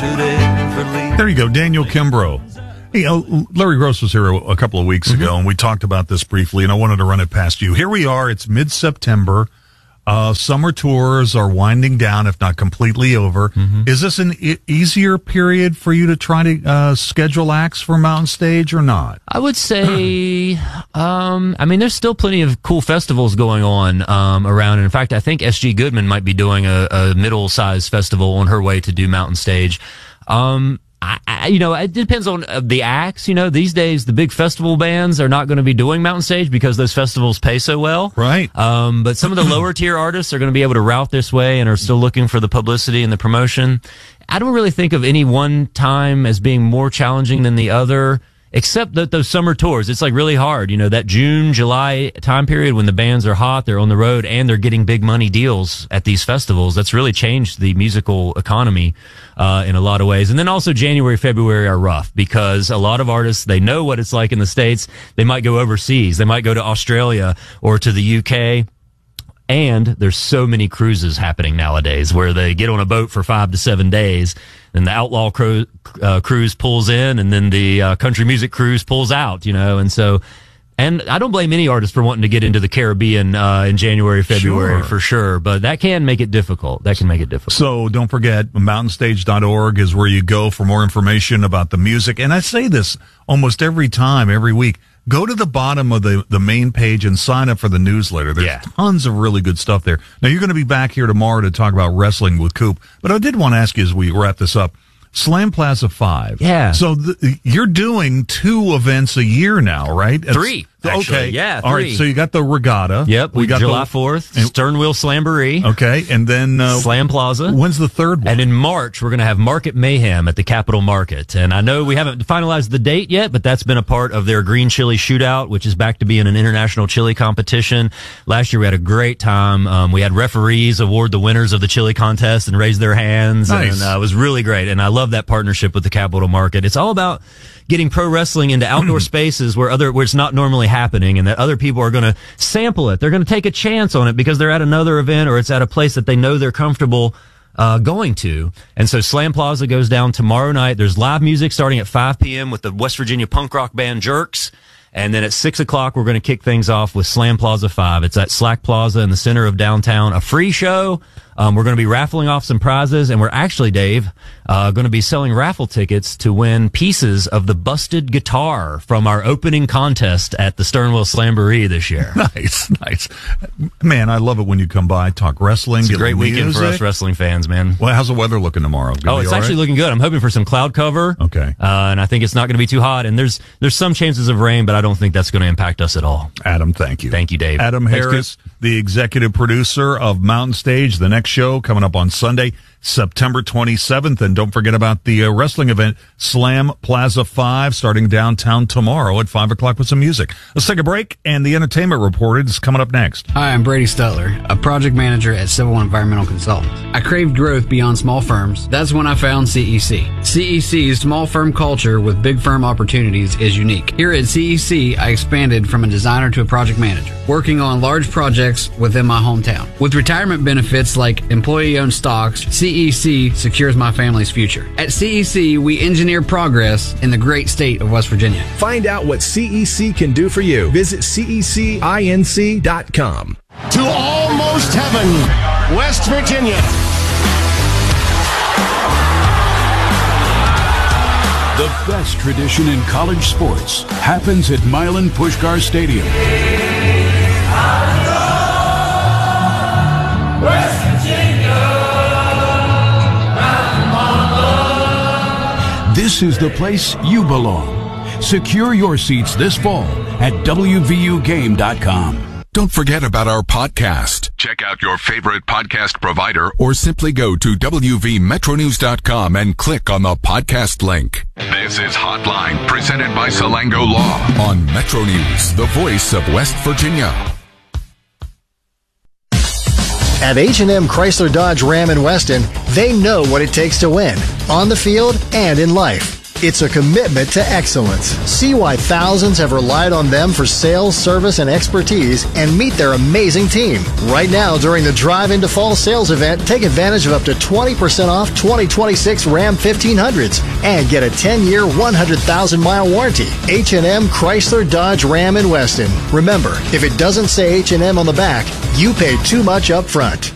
should ever leave. There you go, Daniel Kimbrough. Hey, Larry Gross was here a couple of weeks ago, and we talked about this briefly, and I wanted to run it past you. Here we are. It's mid-September. Summer tours are winding down, if not completely over. Is this an easier period for you to try to schedule acts for Mountain Stage or not? I would say, there's still plenty of cool festivals going on around. And in fact, I think S.G. Goodman might be doing a middle-sized festival on her way to do Mountain Stage. It depends on the acts. These days the big festival bands are not going to be doing Mountain Stage because those festivals pay so well. Right. But some of the lower tier artists are going to be able to route this way and are still looking for the publicity and the promotion. I don't really think of any one time as being more challenging than the other, except that those summer tours, it's like really hard. That June, July time period when the bands are hot, they're on the road, and they're getting big money deals at these festivals. That's really changed the musical economy in a lot of ways. And then also January, February are rough because a lot of artists, they know what it's like in the States. They might go overseas. They might go to Australia or to the UK. And there's so many cruises happening nowadays where they get on a boat for 5 to 7 days, and the Outlaw cruise pulls in, and then the country music cruise pulls out, and I don't blame any artist for wanting to get into the Caribbean in January, February, for sure, but that can make it difficult. So don't forget, mountainstage.org is where you go for more information about the music. And I say this almost every time, every week. Go to the bottom of the main page and sign up for the newsletter. There's tons of really good stuff there. Now, you're going to be back here tomorrow to talk about wrestling with Coop, but I did want to ask you as we wrap this up, Slam Plaza 5. Yeah. So you're doing 2 events a year now, right? 3. Actually. Okay. Yeah, 3. All right, so you got the regatta. Yep, we got July 4th, Sternwheel Slamboree. Okay, and then Slam Plaza. When's the third one? And in March, we're going to have Market Mayhem at the Capitol Market. And I know we haven't finalized the date yet, but that's been a part of their Green Chili Shootout, which is back to being an international chili competition. Last year, we had a great time. We had referees award the winners of the chili contest and raise their hands. Nice. And it was really great. And I love that partnership with the Capitol Market. It's all about getting pro wrestling into outdoor spaces where it's not normally happening, and that other people are going to sample it. They're going to take a chance on it because they're at another event or it's at a place that they know they're comfortable going to. And so Slam Plaza goes down tomorrow night. There's live music starting at 5 p.m. with the West Virginia punk rock band Jerks. And then at 6 o'clock, we're going to kick things off with Slam Plaza 5. It's at Slack Plaza in the center of downtown. A free show. We're going to be raffling off some prizes, and we're actually, Dave, going to be selling raffle tickets to win pieces of the busted guitar from our opening contest at the Sternwell Slamboree this year. Nice. Man, I love it when you come by, talk wrestling. It's a great weekend for us wrestling fans, man. Well, how's the weather looking tomorrow? It's actually looking good. I'm hoping for some cloud cover. Okay. And I think it's not going to be too hot, and there's some chances of rain, but I don't think that's going to impact us at all. Adam, thank you. Thank you, Dave. Adam Harris, the executive producer of Mountain Stage. The next show coming up on Sunday, September 27th. And don't forget about the wrestling event, Slam Plaza 5, starting downtown tomorrow at 5 o'clock with some music. Let's take a break, and the Entertainment Report is coming up next. Hi, I'm Brady Stutler, a project manager at Civil Environmental Consultants. I craved growth beyond small firms. That's when I found CEC. CEC's small firm culture with big firm opportunities is unique. Here at CEC, I expanded from a designer to a project manager, working on large projects within my hometown. With retirement benefits like employee-owned stocks, CEC secures my family's future. At CEC, we engineer progress in the great state of West Virginia. Find out what CEC can do for you. Visit CECinc.com. To almost heaven, West Virginia. The best tradition in college sports happens at Milan Puskar Stadium. West Virginia, This is the place you belong. Secure your seats this fall at WVUGame.com. Don't forget about our podcast. Check out your favorite podcast provider or simply go to WVMetroNews.com and click on the podcast link. This is Hotline, presented by Salango Law on Metro News, the voice of West Virginia. At H&M Chrysler Dodge Ram in Weston, they know what it takes to win, on the field and in life. It's a commitment to excellence. See why thousands have relied on them for sales, service, and expertise, and meet their amazing team. Right now, during the Drive into Fall sales event, take advantage of up to 20% off 2026 Ram 1500s and get a 10-year, 100,000-mile warranty. H&M Chrysler Dodge Ram in Weston. Remember, if it doesn't say H&M on the back, you paid too much up front.